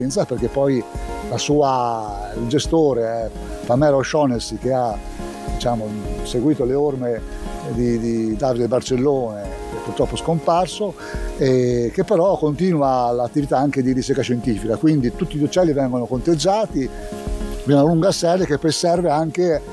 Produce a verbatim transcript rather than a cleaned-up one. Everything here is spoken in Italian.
perché poi la sua, il gestore è Pamela O'Shaughnessy, che ha, diciamo, seguito le orme di, di Davide Barcellone, che purtroppo è scomparso, e che però continua l'attività anche di ricerca scientifica, quindi tutti gli uccelli vengono conteggiati, una lunga serie che poi serve anche